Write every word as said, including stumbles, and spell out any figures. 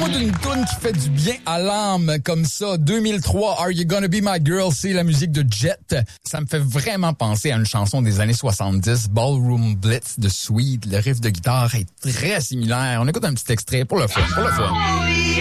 Parle-moi d'une toune qui fait du bien à l'âme comme ça. deux mille trois, Are You Gonna Be My Girl? C'est la musique de Jet. Ça me fait vraiment penser à une chanson des années soixante-dix, Ballroom Blitz de Sweet. Le riff de guitare est très similaire. On écoute un petit extrait pour le fun, pour le fun.